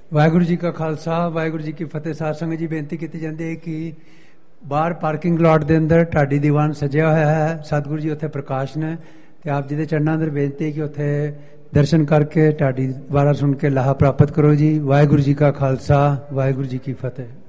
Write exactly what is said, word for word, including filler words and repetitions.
ਵਾਹਿਗੁਰੂ ਜੀ ਕਾ ਖਾਲਸਾ ਵਾਹਿਗੁਰੂ ਜੀ ਕੀ ਫਤਿਹ। ਸਾਧ ਸੰਗਤ ਜੀ ਬੇਨਤੀ ਕੀਤੀ ਜਾਂਦੀ ਹੈ ਕਿ ਬਾਹਰ ਪਾਰਕਿੰਗ ਲਾਟ ਦੇ ਅੰਦਰ ਢਾਡੀ ਦੀਵਾਨ ਸਜਿਆ ਹੋਇਆ ਹੈ। ਸਤਿਗੁਰੂ ਜੀ ਉੱਥੇ ਪ੍ਰਕਾਸ਼ ਨੇ ਤੇ ਆਪ ਜੀ ਦੇ ਚਰਨਾਂ ਅੰਦਰ ਬੇਨਤੀ ਕਿ ਉੱਥੇ ਦਰਸ਼ਨ ਕਰਕੇ ਢਾਡੀ ਦੁਆਰਾ ਸੁਣ ਕੇ ਲਾਹਾ ਪ੍ਰਾਪਤ ਕਰੋ ਜੀ। ਵਾਹਿਗੁਰੂ ਜੀ ਕਾ ਖਾਲਸਾ ਵਾਹਿਗੁਰੂ ਜੀ ਕੀ ਫਤਿਹ।